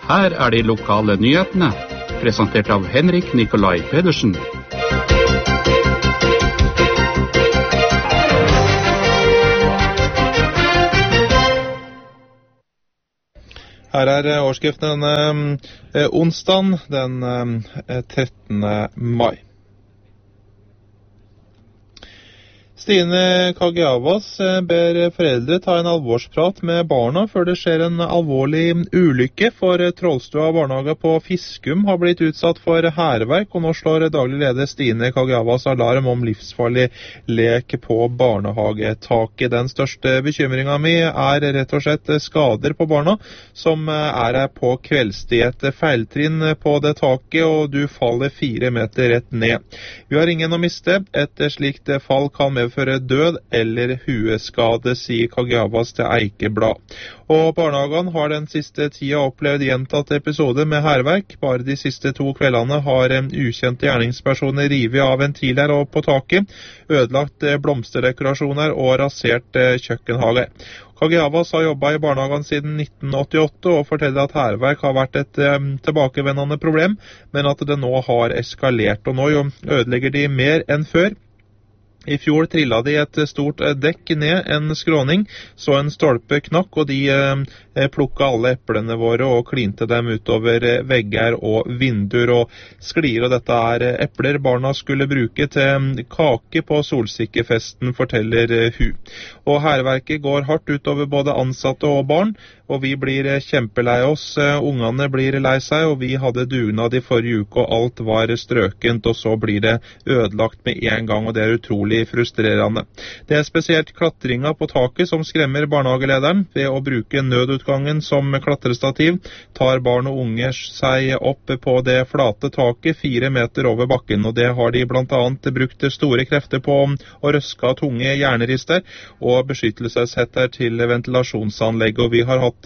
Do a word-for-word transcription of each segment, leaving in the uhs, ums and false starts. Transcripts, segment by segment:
Her er de lokale nyhetene, presentert av Henrik Nikolai Pedersen. Her er overskriften eh, onsdag den eh, trettende mai. Stine Kagiavas ber foreldre ta en alvorsprat med barna før det skjer en alvorlig ulykke, for Trollstua barnehage på Fiskum har blitt utsatt for hærverk, og nå slår daglig leder Stine Kagiavas alarm om livsfarlig lek på barnehagetaket. Den største bekymringen min er rett og slett skader på barna, som er på kveldstid. Et feiltrinn på det taket, og du faller fire meter rett ned. Vi har ingen å miste. Et slikt fall kan medføre for død eller hueskade, sier Kagiavas til Eikeblad. Og barnehagen har den siste tida opplevd gjentatte episoder med hærverk. Bare de siste to kveldene har ukjente gjerningspersoner rivet av ventiler og på taket, ødelagt blomsterdekorasjoner og rasert kjøkkenhage. Kagiavas har jobbet i barnehagen siden nitten åttiåtte og forteller at hærverk har vært et um, tilbakevendende problem, men at det nå har eskalert, og nå jo ødelegger de mer enn før. I fjor trillet de et stort dekk ned en skråning, så en stolpe knakk, og de eh, plukket alle eplene våre og klinte dem utover vegger og vinduer og sklir, og dette er epler barna skulle bruke til kake på solsikkefesten, forteller hun. Og hærverket går hardt utover både ansatte og barn, og vi blir kjempelei oss. Ungene blir lei seg, og vi hadde dugnad i forrige uke, og alt var strøkent, og så blir det ødelagt med en gang, og det er utrolig frustrerende. Det er spesielt klatringa på taket som skremmer barnehagelederen. Ved å bruke nødutgangen som klatrestativ tar barn og unge seg opp på det flate taket fire meter over bakken, og det har de blant annet brukt store krefter på å røske av tunge hjernerister og beskyttelseshetter til ventilasjonsanlegg, og vi har hatt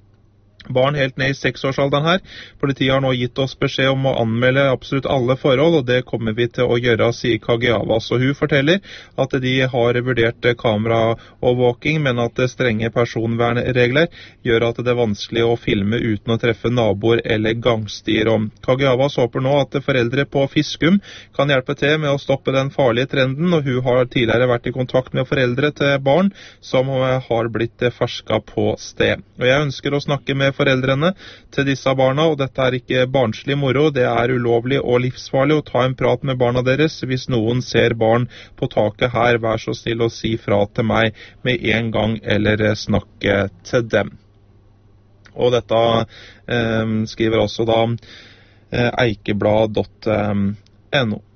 barn helt ned i seksårsalderen her. Politiet har nå gitt oss beskjed om å anmelde absolutt alle forhold, og det kommer vi til å gjøre, sier Kagiavas. Og hun forteller at de har vurdert kameraovervåking, men at strenge personvernregler gjør at det er vanskelig å filme uten å treffe naboer eller gangstier. Og Kagiavas håper nå at foreldre på Fiskum kan hjelpe til med å stoppe den farlige trenden, og hun har tidligere vært i kontakt med foreldre til barn som har blitt fersket på sted. Og jeg ønsker å snakke med foreldrene til disse barna, og dette er ikke barnslig moro, det er ulovlig og livsfarlig å ta en prat med barna deres. Hvis noen ser barn på taket her, vær så snill å si fra til meg med en gang, eller snakke til dem. Og dette eh, skriver også da eh, eikeblad punktum no.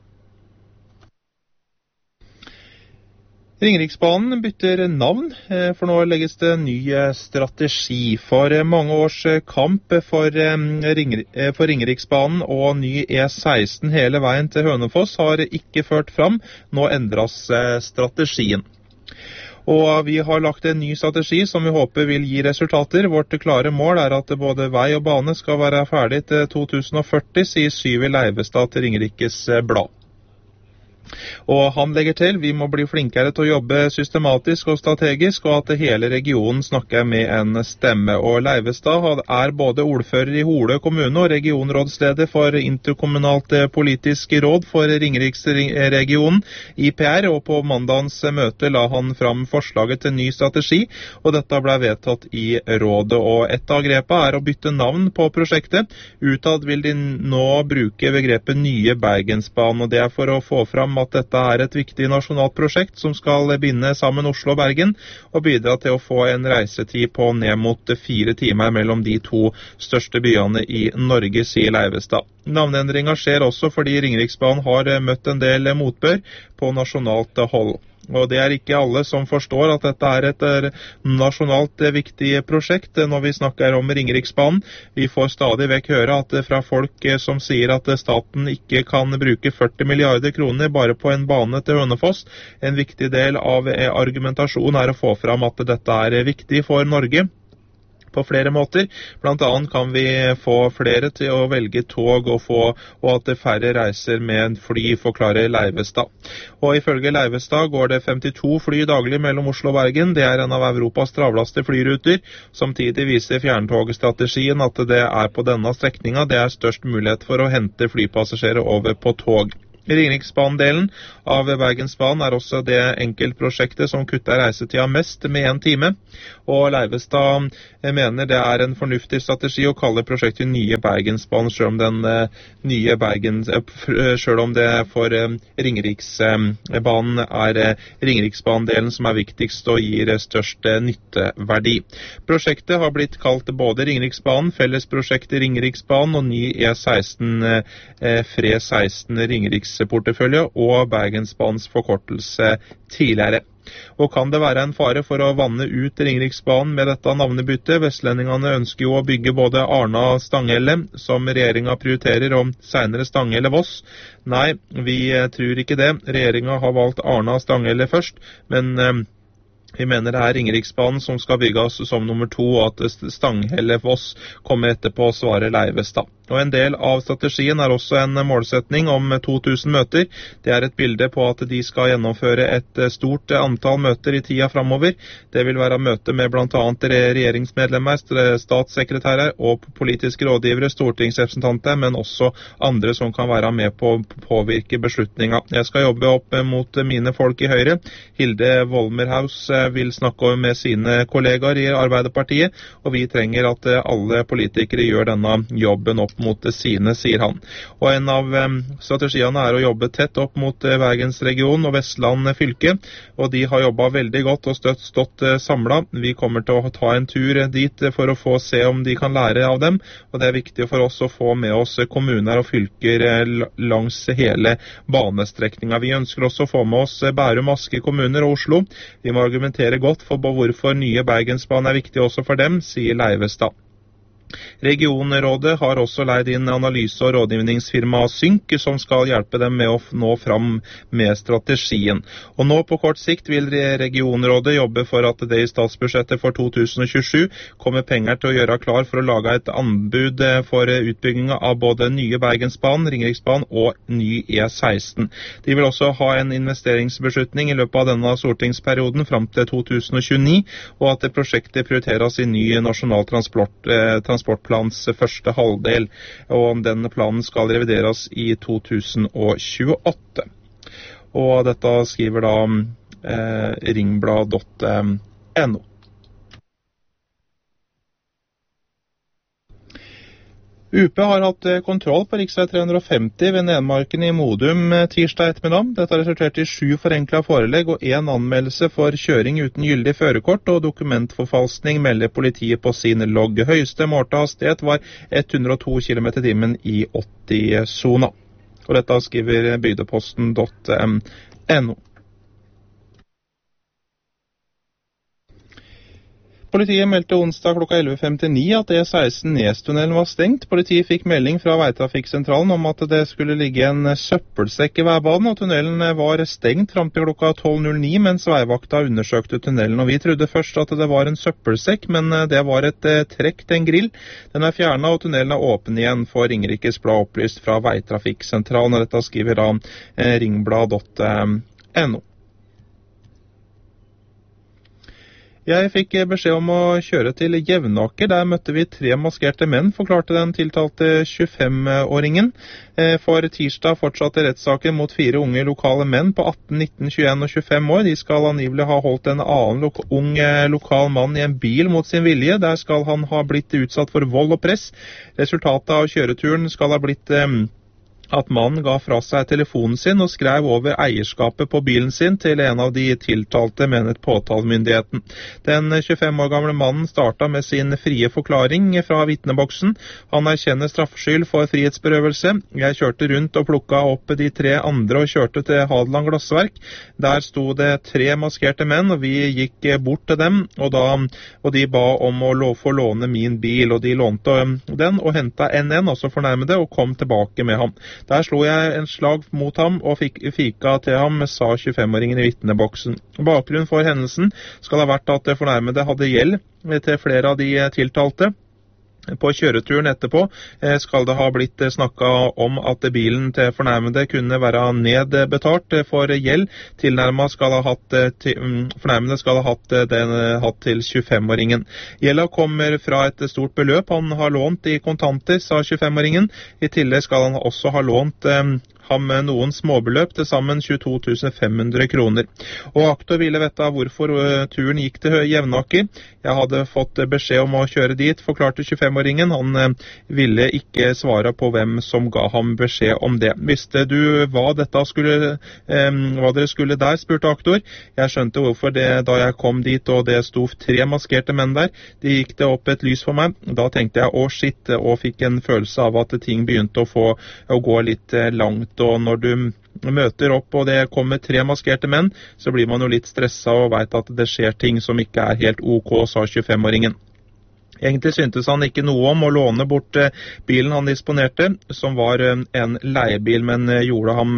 Ringeriksbanen bytter navn, for nå legges det en ny strategi. For mange års kamp for, for Ringeriksbanen og ny E seksten hele veien til Hønefoss har ikke ført fram. Nå endres strategien. Og vi har lagt en ny strategi som vi håper vil gi resultater. Vårt klare mål er at både vei og bane skal være ferdig til to tusen og førti, sier Syvi Leivestad til Ringerikes Blad. Og han legger til, vi må bli flinkere til å jobbe systematisk og strategisk, og at hele regionen snakker med en stemme. Og Leivestad er både ordfører i Hole kommune og regionrådsleder for interkommunalt politisk råd for Ringeriksregionen I P R, og på mandagens møte la han fram forslaget til ny strategi, og dette ble vedtatt i rådet. Og et av grepene er å bytte navn på prosjektet. Utad vil de nå bruke begrepet Nye Bergensbanen, og det er for å få fram at dette er et viktig nasjonalt prosjekt som skal binde sammen Oslo og Bergen og bidra til å få en reisetid på ned mot fire timer mellom de to største byene I Norge, sier Leivestad. Navneendringen skjer også fordi Ringeriksbanen har møtt en del motbør på nasjonalt hold. Og det er ikke alle som forstår at dette er et nasjonalt viktig prosjekt når vi snakker om Ringeriksbanen. Vi får stadig vekk høre at fra folk som sier at staten ikke kan bruke førti milliarder kroner bare på en bane til Hønefoss. En viktig del av argumentasjonen er å få fram at dette er viktig for Norge. på flere måter. Blant annet kan vi få flere til å velge tog og, få, og at færre reiser med en fly, forklarer Leivestad. Og ifølge Leivestad går det femtito fly daglig mellom Oslo og Bergen. Det er en av Europas travleste flyruter. Samtidig viser fjerntogstrategien at det er på denne strekninga det er størst mulighet for å hente flypassasjerer over på tog. Ringeriksbanedelen av Bergensbanen er også det enkeltprosjektet som kutter reisetida mest med en time, og Leivestad mener det er en fornuftig strategi å kalle prosjektet Nye Bergensbanen, selv om den uh, nye Bergens, uh, selv om det for uh, Ringeriksbanen er uh, Ringeriksbanedelen som er viktigst og gir uh, størst uh, nytteverdi. Prosjektet har blitt kalt både Ringeriksbanen, fellesprosjektet Ringeriksbanen og ny E seksten uh, Fre seksten Ringeriks portefølje og Bergensbanens forkortelse tidligere. Og kan det være en fare for å vanne ut Ringeriksbanen med dette navnebyttet? Vestlendingene ønsker jo å bygge både Arna-Stanghelle, som regjeringen prioriterer, og senere Stanghelle-Voss. Nei, vi tror ikke det. Regjeringen har valgt Arna-Stanghelle først, men eh, vi mener det er Ringeriksbanen som skal bygges som nummer to, og at Stanghelle-Voss kommer etterpå, svarer Leivestad. Og en del av strategien er også en målsetning om to tusen møter. Det er et bilde på at de skal gjennomføre et stort antall møter i tida fremover. Det vil være møte med blant annet regjeringsmedlemmer, statssekretærer og politiske rådgivere, stortingsrepresentanter, men også andre som kan være med på å påvirke beslutninger. Jeg skal jobbe opp mot mine folk i Høyre. Hilde Volmerhaus vil snakke med sine kollegaer i Arbeiderpartiet, og vi trenger at alle politikere gjør denne jobben opp mot sine, sier han. Og en av um, strategiene er å jobbe tett opp mot uh, Bergensregionen og Vestland fylke, og de har jobbet veldig godt og støtt, stått uh, samlet. Vi kommer til å ta en tur uh, dit uh, for å få se om de kan lære av dem, og det er viktig for oss å få med oss uh, kommuner og fylker uh, langs hele banestrekninga. Vi ønsker også å få med oss uh, Bærum, Aske kommuner og Oslo. Vi må argumentere godt for hvorfor nye Bergensbanen er viktig også for dem, sier Leivestad. Regionrådet har også leid inn analyse- og rådgivningsfirma Synk, som skal hjelpe dem med å nå fram med strategien. Og nå på kort sikt vil regionrådet jobbe for at det i statsbudsjettet for to tusen tjuesju kommer penger til å gjøre klar for å lage et anbud for utbygginga av både nye Bergensbanen, Ringeriksbanen og ny E seksten. De vil også ha en investeringsbeslutning i løpet av denne stortingsperioden fram til to tusen tjueni, og at prosjektet prioriteres i ny nasjonal transport, eh, transportplans første halvdel, og denne planen skal revideres i to tusen tjueåtte. Og dette skriver da eh, ringblad punktum no. U P har hatt kontroll på riksvei tre hundre og femti ved Nedmarken i Modum tirsdag ettermiddag. Dette har resultert i sju forenklet forelegg og en anmeldelse for kjøring uten gyldig førerkort og dokumentforfalskning, melder politiet på sin logg. Høyeste målte hastighet var hundre og to kilometer i timen i åtti-sona. Og dette skriver bygdeposten punktum no. Politiet meldte onsdag klokka elleve femtini at E seksten Nestunnelen var stengt. Politiet fikk melding fra Veitrafikksentralen om at det skulle ligge en søppelsekk i veibanen, og tunnelen var stengt frem til klokka tolv null ni mens veivakta undersøkte tunnelen. Og vi trodde først at det var en søppelsekk, men det var et trekk til en grill. Den er fjernet, og tunnelen er åpen igjen, for Ringerikes Blad opplyst fra Veitrafikksentralen, og dette skriver da ringblad punktum no. Jeg fikk beskjed om å kjøre til Jevnaker. Der møtte vi tre maskerte menn, forklarte den tiltalte tjuefem-åringen. For tirsdag fortsatte rettssaken mot fire unge lokale menn på atten, nitten, tjueen og tjuefem år. De skal angivelig ha holdt en annen lo- ung lokal mann i en bil mot sin vilje. Der skal han ha blitt utsatt for vold og press. Resultatet av kjøreturen skal ha blitt eh, at mannen ga fra seg telefonen sin og skrev over eierskapet på bilen sin til en av de tiltalte, mener påtalemyndigheten. Den tjuefem år gamle mannen startet med sin frie forklaring fra vitneboksen. Han erkjenner straffskyld for frihetsberøvelse. Jeg kjørte rundt og plukket opp de tre andre og kjørte til Hadeland Glassverk. Der sto det tre maskerte menn, og vi gikk bort til dem, og, da, og de ba om å lov, få låne min bil, og de lånte den og hentet N N, altså fornærmede, og kom tilbake med ham. Der slo jeg en slag mot ham og fikk fika til ham, sa tjuefem-åringen i vitneboksen. Bakgrunnen for hendelsen skal ha vært at fornærmede hadde gjeld til flere av de tiltalte. På kjøreturen etterpå skal det ha blitt snakket om at bilen til fornærmede kunne være nedbetalt for gjeld. Tilnærmet skal ha hatt, fornærmede skal ha hatt den hatt til tjuefem-åringen. Gjelda kommer fra et stort beløp han har lånt i kontanter, sa tjuefem-åringen. I tillegg skal han også ha lånt ham noen småbeløp, til sammen tjueto tusen fem hundre kroner. Og aktor ville vite hvorfor turen gikk til Jevnaker. Jeg hadde fått beskjed om å kjøre dit, forklarte tjuefem-åringen. Han ville ikke svare på hvem som ga ham beskjed om det. Visste du hva dette skulle, eh, hva dere skulle der, spurte aktor. Jeg skjønte hvorfor det da jeg kom dit, og det sto tre maskerte menn der. De gikk det opp et lys for meg. Da tenkte jeg, å shit, og fikk en følelse av at ting begynte å få å gå litt langt. Og når du møter opp og det kommer tre maskerte menn, så blir man jo litt stresset og vet at det skjer ting som ikke er helt ok, sa tjuefem-åringen. Egentlig syntes han ikke noe om å låne bort bilen han disponerte, som var en leiebil, men gjorde, ham,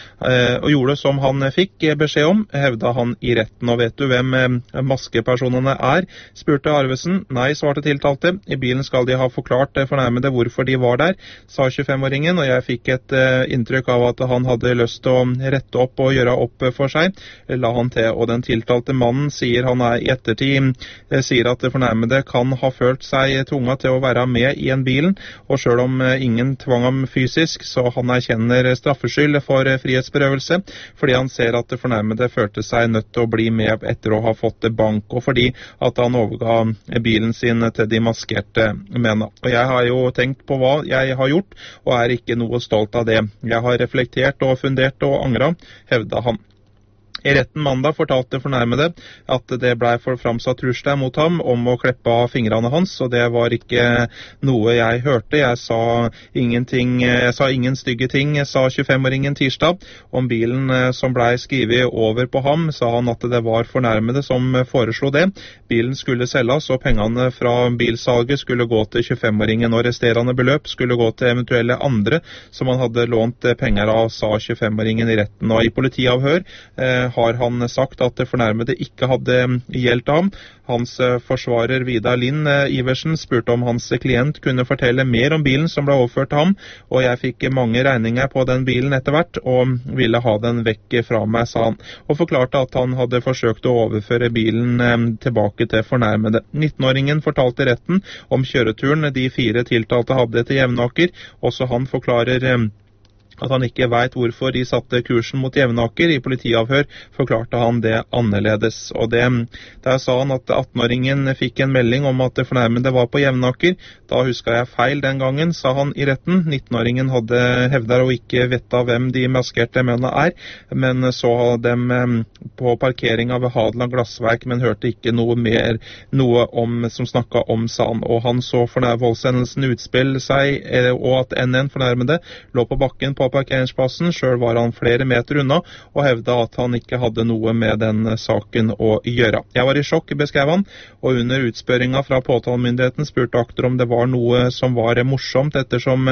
og gjorde som han fikk beskjed om, hevda han i retten. Og vet du hvem maskepersonene er, spurte Arvesen. Nei, svarte tiltalte. I bilen skal de ha forklart fornærmede hvorfor de var der, sa tjuefem-åringen, og jeg fikk et inntrykk av at han hadde lyst til å rette opp og gjøre opp for seg, la han til. Og den tiltalte mannen sier han er i ettertid, sier at fornærmede kan ha følt seg tvunget til å være med i en bilen, og selv om ingen tvang ham fysisk, så han erkjenner straffskyld for frihetsberøvelse, fordi han ser at det fornærmede følte seg nødt til å bli med etter å ha fått bank, og fordi at han overga bilen sin til de maskerte mennene. Og jeg har jo tenkt på hva jeg har gjort, og er ikke noe stolt av det. Jeg har reflektert og fundert og angret, hevda han. I retten mandag fortalte fornærmede at det ble framsatt trusler mot ham om å kleppe av fingrene hans, og det var ikke noe jeg hørte. Jeg sa ingenting, jeg sa ingen stygge ting, sa tjuefem-åringen tirsdag. Om bilen som ble skrevet over på ham, sa han at det var fornærmede som foreslo det. Bilen skulle selges, og pengene fra bilsalget skulle gå til tjuefem-åringen, og resterende beløp skulle gå til eventuelle andre som han hadde lånt penger av, sa tjuefem-åringen i retten. Og i politiavhør eh, har han sagt at det fornærmede ikke hadde gjeldt ham. Hans forsvarer Vidar Lind Iversen spurte om hans klient kunne fortelle mer om bilen som ble overført til ham, og jeg fikk mange regninger på den bilen etter hvert, og ville ha den vekk fra meg, sa han, og forklarte at han hadde forsøkt å overføre bilen tilbake til fornærmede. nitten-åringen fortalte retten om kjøreturen de fire tiltalte hadde til Jevnaker. Også han forklarer at han ikke vet hvorfor de satte kursen mot Jevnaker. I politiavhør forklarte han det annerledes. Og det, der sa han at atten-åringen fikk en melding om at det fornærmede var på Jevnaker. Da husket jeg feil den gangen, sa han i retten. nitten-åringen hadde hevdet å ikke vite hvem de maskerte mennene er, men så dem på parkeringen ved Hadeland Glassverk, men hørte ikke noe mer noe om, som snakket om, sa han. Og han så voldshendelsen utspille seg, og at N N fornærmede lå på bakken på parkeringsplassen. Selv var han flere meter unna og hevda at han ikke hadde noe med den saken å gjøre. Jeg var i sjokk, beskrev han, og under utspørringa fra påtalemyndigheten spurte aktor om det var noe som var morsomt, ettersom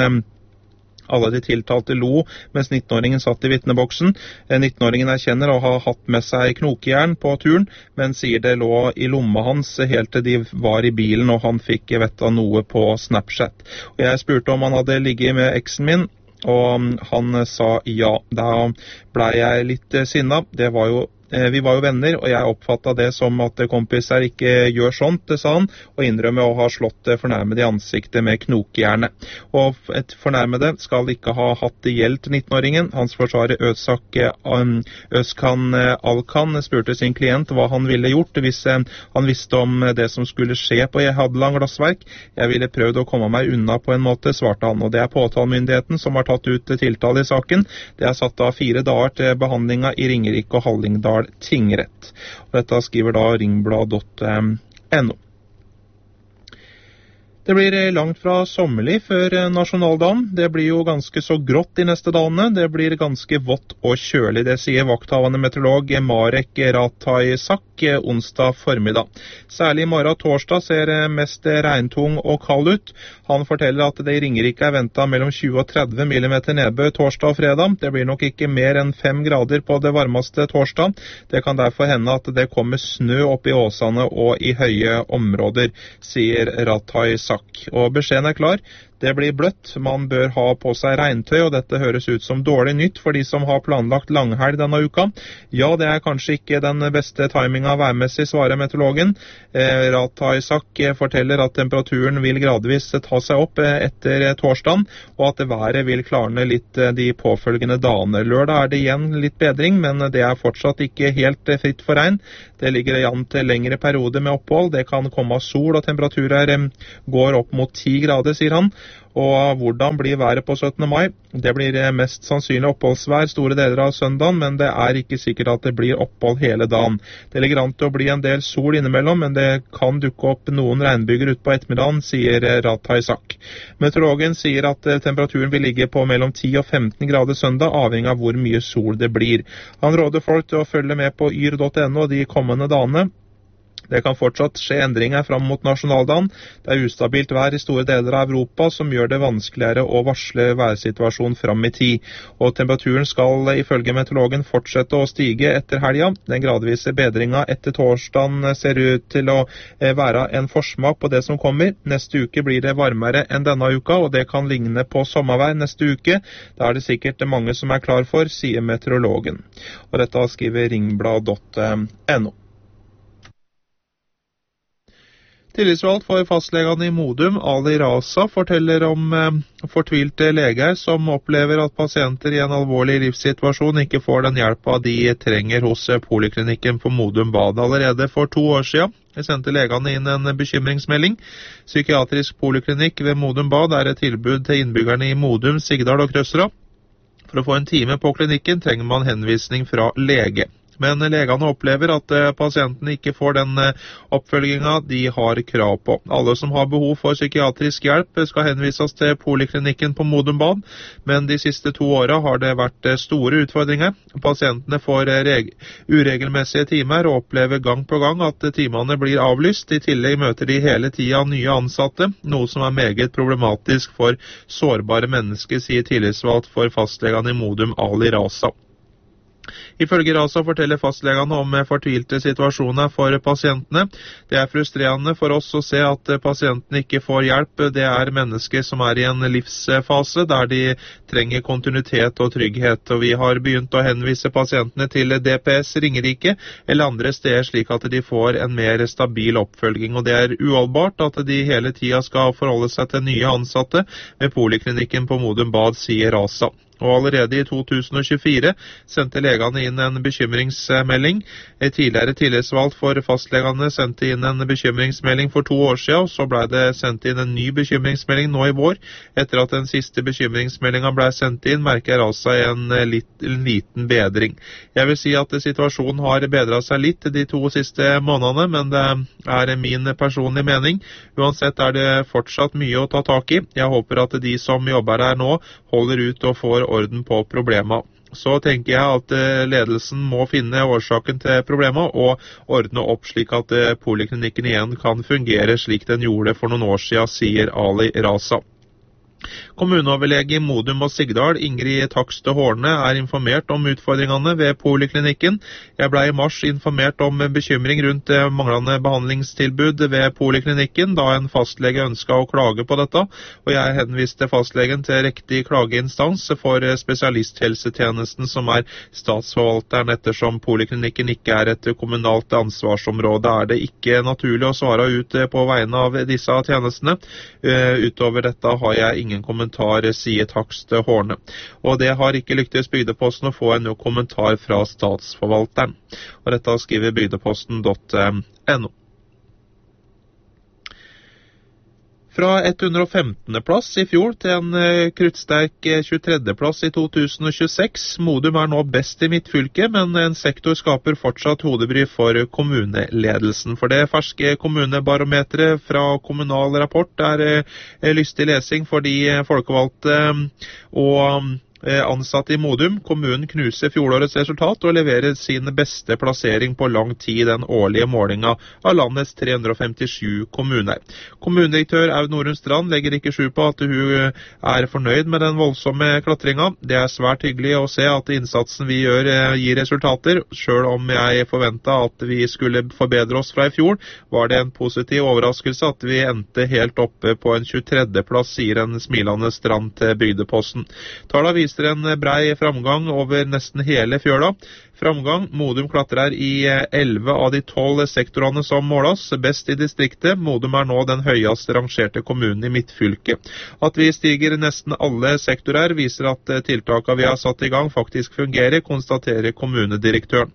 alle de tiltalte lo mens nitten-åringen satt i vitneboksen. nitten-åringen erkjenner å ha hatt med seg knokejern på turen, men sier det lå i lomma hans helt til de var i bilen, og han fikk vite noe på Snapchat. Og jeg spurte om han hadde ligget med eksen min, og han sa ja. Da ble jeg litt sinna. Det var jo Vi var jo venner, og jeg oppfattet det som at kompiser ikke gjør sånt, sa han, og innrømmer å ha slått fornærmede i ansiktet med knokejernet. Og et fornærmede skal ikke ha hatt gjeld til nitten-åringen. Hans forsvarer Özak Özkan Alkan spurte sin klient hva han ville gjort hvis han visste om det som skulle skje på Hadeland Glassverk. Jeg ville prøvd å komme meg unna på en måte, svarte han, og det er påtalemyndigheten som har tatt ut tiltale i saken. Det er satt av fire dager til behandlinga i Ringerike og Hallingdal tingrett. Og dette skriver da ringblad punktum no. Det blir langt fra sommerlig før nasjonaldagen. Det blir jo ganske så grått de neste dagene. Det blir ganske vått og kjølig, det sier vakthavende meteorolog Marek Rataisak Ringvik onsdag formiddag. Særlig i morgen torsdag ser det mest regntung og kald ut. Han forteller at det i Ringerike er ventet mellom tjue og tretti millimeter nedbør torsdag og fredag. Det blir nok ikke mer enn fem grader på det varmeste torsdag. Det kan derfor hende at det kommer snø opp i åsene og i høye områder, sier Rathai Sak. Og beskjeden er klar. Det blir bløtt, man bør ha på seg regntøy, og dette høres ut som dårlig nytt for de som har planlagt langhelg denne uka. Ja, det er kanskje ikke den beste timinga værmessig, svarer meteorologen. Eh, Rathai Sak forteller at temperaturen vil gradvis ta seg opp etter torsdagen, og at været vil klarne litt de påfølgende dagene. Lørdag er det igjen litt bedring, men det er fortsatt ikke helt fritt for regn. Det ligger an til lengre periode med opphold. Det kan komme av sol, og temperaturer går opp mot ti grader, sier han. Og hvordan blir været på syttende mai? Det blir mest sannsynlig oppholdsvær store deler av søndagen, men det er ikke sikkert at det blir opphold hele dagen. Det ligger an til å bli en del sol innimellom, men det kan dukke opp noen regnbyger ut på ettermiddagen, sier Rathai Sak. Meteorologen sier at temperaturen vil ligge på mellom ti og femten grader søndag, avhengig av hvor mye sol det blir. Han råder folk til å følge med på yr punktum no de kommende dagene. Det kan fortsatt skje endringer fram mot nasjonaldagen. Det er ustabilt vær i store deler av Europa som gjør det vanskeligere å varsle værsituasjonen fram i tid. Og temperaturen skal ifølge meteorologen fortsette å stige etter helga. Den gradvise bedringa etter torsdagen ser ut til å være en forsmak på det som kommer. Neste uke blir det varmere enn denne uka, og det kan ligne på sommervær neste uke. Det er det sikkert mange som er klar for, sier meteorologen. Og dette skriver ringblad punktum no. Tillitsvalgt for fastlegene i Modum, Ali Raza, forteller om eh, fortvilte leger som opplever at pasienter i en alvorlig livssituasjon ikke får den hjelpa de trenger hos poliklinikken på Modum Bad. Allerede for to år siden sendte legene inn en bekymringsmelding. Psykiatrisk poliklinikk ved Modum Bad er et tilbud til innbyggerne i Modum, Sigdal og Krøsra. For å få en time på klinikken trenger man henvisning fra lege. Men legene opplever at pasientene ikke får den oppfølgingen de har krav på. Alle som har behov for psykiatrisk hjelp skal henvises til poliklinikken på Modum Bad, men de siste to årene har det vært store utfordringer. Pasientene får uregelmessige timer og opplever gang på gang at timene blir avlyst. I tillegg møter de hele tiden nye ansatte, noe som er meget problematisk for sårbare mennesker, sier tillitsvalgt for fastlegene i Modum, Ali Raza. Ifølge Raza forteller fastlegene om fortvilte situasjoner for pasientene. Det er frustrerende for oss å se at pasientene ikke får hjelp. Det er mennesker som er i en livsfase der de trenger kontinuitet og trygghet. Og vi har begynt å henvise pasientene til D P S Ringerike eller andre steder slik at de får en mer stabil oppfølging. Og det er uholdbart at de hele tiden skal forholde seg til nye ansatte ved poliklinikken på Modum Bad, sier Raza. Og allerede i to tusen og tjuefire sendte legene inn en bekymringsmelding. Et tidligere tillitsvalgt for fastlegene sendte inn en bekymringsmelding for to år siden, og så ble det sendt inn en ny bekymringsmelding nå i vår. Etter at den siste bekymringsmeldingen ble sendt inn, merker altså en, litt, en liten bedring. Jeg vil si at situasjonen har bedret seg litt de to siste månedene, men det er min personlige mening. Uansett er det fortsatt mye å ta tak i. Jeg håper at de som jobber her nå holder ut og får orden på problemet. Så tenker jeg at ledelsen må finne årsaken til problemet og ordne opp slik at poliklinikken igjen kan fungere slik den gjorde for noen år siden, sier Ali Raza. Kommuneoverlege i Modum og Sigdal, Ingrid Takste Horne, er informert om utfordringene ved poliklinikken. Jeg ble i mars informert om bekymring rundt manglende behandlingstilbud ved poliklinikken, da en fastlege ønsket å klage på dette, og jeg henviste fastlegen til riktig klageinstans for spesialisthelsetjenesten, som er statsforvalteren. Ettersom poliklinikken ikke er et kommunalt ansvarsområde, er det ikke naturlig å svare ut på vegne av disse tjenestene. Utover dette har jeg ingen kommentar, sier Takste Horne. Og det har ikke lyktes Bygdeposten å få en kommentar fra statsforvalteren. Og dette skriver bygdeposten punktum no. Fra hundre og femtende plass i fjor til en kruttsterk tjuetredje plass i to tusen og tjueseks. Modum er nå best i mitt fylke, men en sektor skaper fortsatt hodebry for kommuneledelsen. For det ferske kommunebarometeret fra Kommunal Rapport er lystig lesing for de folkevalgte og ansatte i Modum. Kommunen knuser fjorårets resultat og leverer sin beste plassering på lang tid i den årlige målinga av landets tre hundre femtisju kommuner. Kommunedirektør Aud Norun Strand legger ikke skjul på at hun er fornøyd med den voldsomme klatringa. Det er svært hyggelig å se at innsatsen vi gjør gir resultater. Selv om jeg forventet at vi skulle forbedre oss fra i fjor, var det en positiv overraskelse at vi endte helt oppe på en tjuetredje plass, sier en smilende Strand til Bygdeposten. Tallene viser en brei framgang over nesten hele fjøla. Framgang, Modum klatrer i elleve av de tolv sektorene som måles, best i distriktet. Modum er nå den høyest rangerte kommunen i midtfylket. At vi stiger nesten alle sektorer viser at tiltakene vi har satt i gang faktisk fungerer, konstaterer kommunedirektøren.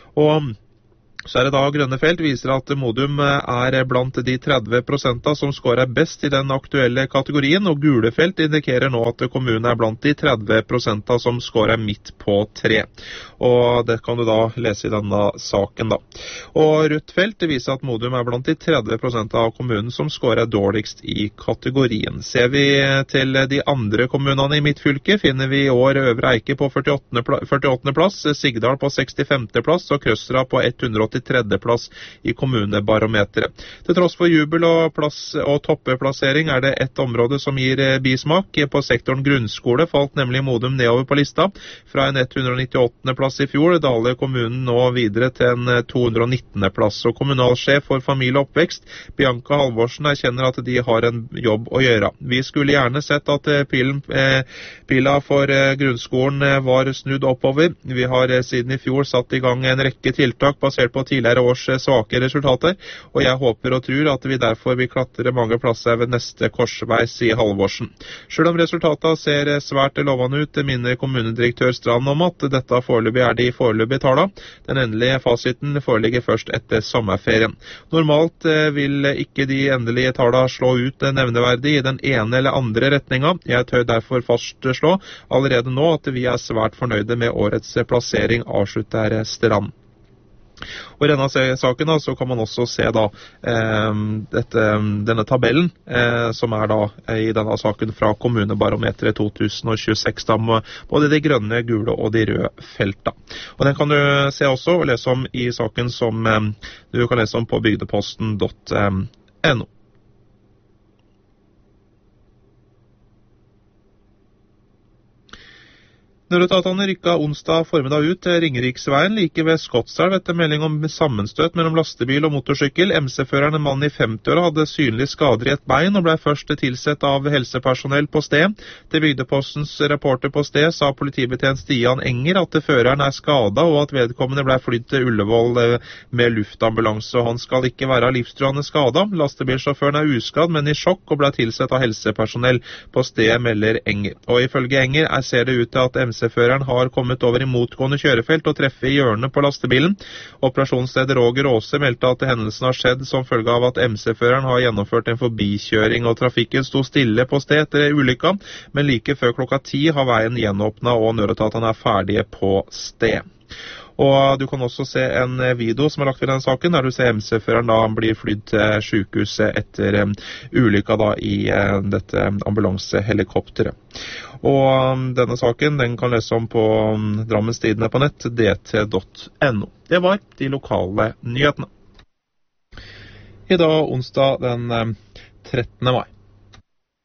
Og så er det da grønne felt viser at Modum er blant de tretti prosentene som skårer best i den aktuelle kategorien, og gule felt indikerer nå at kommunen er blant de tretti prosentene som skårer midt på tre. Og det kan du da lese i denne saken da. Og rødt felt viser at Modum er blant de tretti prosentene av kommunen som skårer dårligst i kategorien. Ser vi til de andre kommunene i midtfylket, finner vi i år Øvre Eike på førtiåttende plass, Sigdal på sekstifemte plass og Krøstra på hundre og åttitredje plass i kommunebarometeret. Til tross for jubel og, plass, og toppeplassering er det ett område som gir bismak. På sektoren grunnskole falt nemlig Modum nedover på lista. Fra en hundre og nittiåttende plass i fjor daler kommunen nå videre til en to hundre og nittende plass. Og kommunalsjef for familie og oppvekst, Bianca Halvorsen, erkjenner at de har en jobb å gjøre. Vi skulle gjerne sett at pilen, eh, pila for eh, grunnskolen eh, var snudd oppover. Vi har eh, siden i fjor satt i gang en rekke tiltak basert på tidligere års svake resultater, og jeg håper og tror at vi derfor vil klatre mange plasser ved neste korsvei, sier Halvorsen. Selv om resultatene ser svært lovende ut, minner kommunedirektør Strand om at dette foreløpig er de foreløpige tallene. Den endelige fasiten foreligger først etter sommerferien. Normalt vil ikke de endelige tallene slå ut nevneverdig i den ene eller andre retninga. Jeg tør derfor fastslå allerede nå at vi er svært fornøyde med årets plassering, avslutter Strand. Og i denne saken da, så kan man også se da, eh, dette, denne tabellen eh, som er da i denne saken fra kommunebarometeret to tusen tjueseks, da, med både de grønne, gule og de røde felta. Og den kan du se også og lese om i saken som eh, du kan lese om på bygdeposten punktum no. Nødetatene rykket onsdag formiddag ut til Ringeriksveien like ved Skotselv etter melding om sammenstøt mellom lastebil og motorsykkel. M C-føreren, en mann i femti-åra, hadde synlige skader i et bein og ble først tilsett av helsepersonell på sted. Til Bygdepostens reporter på sted sa politibetjent Stian Enger at føreren er skadet og at vedkommende ble flydd til Ullevål med luftambulanse. Han skal ikke være livstruende skadet. Lastebilsjåføren er uskadd, men i sjokk og ble tilsett av helsepersonell på sted, melder Enger. Og ifølge Enger er, ser det ut til at M C-føreren har kommet over i motgående kjørefelt og treffer i hjørnet på lastebilen. Operasjonsleder Roger Åse meldte at hendelsen har skjedd som følge av at M C-føreren har gjennomført en forbikjøring, og trafikken sto stille på sted etter ulykka, men like før klokka ti har veien gjenåpnet og nødetatene er ferdige på sted. Og du kan også se en video som er lagt ved denne saken, der du ser M C-føreren da blir flydd til sykehuset etter um, ulykka da i uh, dette ambulansehelikopteret. Og um, denne saken den kan lese om på um, Drammens Tidende på nett, d t punktum no. Det var de lokale nyhetene. I dag onsdag den um, trettende mai.